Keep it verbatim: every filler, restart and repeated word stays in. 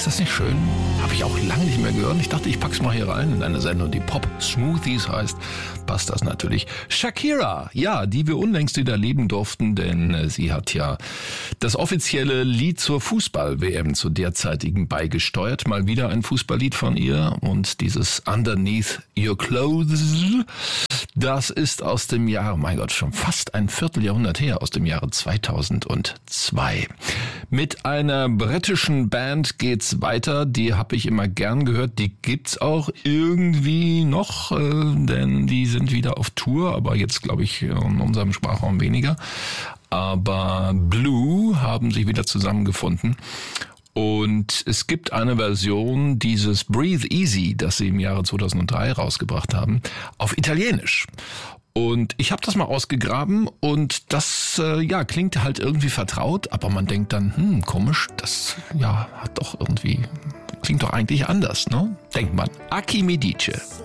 Ist das nicht schön? Habe ich auch lange nicht mehr gehört. Ich dachte, ich pack's mal hier rein in eine Sendung, die Pop Smoothies heißt. Passt das natürlich. Shakira, ja, die wir unlängst wieder erleben durften, denn sie hat ja das offizielle Lied zur Fußball-W M zu derzeitigen beigesteuert. Mal wieder ein Fußballlied von ihr und dieses Underneath Your Clothes, das ist aus dem Jahr, mein Gott, schon fast ein Vierteljahrhundert her, aus dem Jahre zweitausendzwei. Mit einer britischen Band geht's weiter, die habe ich immer gern gehört, die gibt's auch irgendwie noch, äh, denn die sind wieder auf Tour, aber jetzt glaube ich in unserem Sprachraum weniger. Aber Blue haben sich wieder zusammengefunden. Und es gibt eine Version dieses Breathe Easy, das sie im Jahre zweitausenddrei rausgebracht haben, auf Italienisch. Und ich habe das mal ausgegraben und das äh, ja klingt halt irgendwie vertraut, aber man denkt dann, hm, komisch, das ja hat doch irgendwie, klingt doch eigentlich anders, ne? Denkt man. Aki Medice.